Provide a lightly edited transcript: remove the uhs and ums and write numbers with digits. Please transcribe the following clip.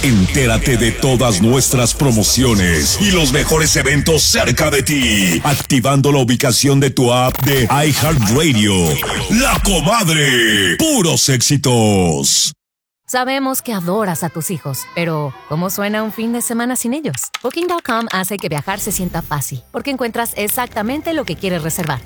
Entérate de todas nuestras promociones y los mejores eventos cerca de ti, activando la ubicación de tu app de iHeartRadio. La Comadre, puros éxitos. Sabemos que adoras a tus hijos, pero ¿cómo suena un fin de semana sin ellos? Booking.com hace que viajar se sienta fácil, porque encuentras exactamente lo que quieres reservar.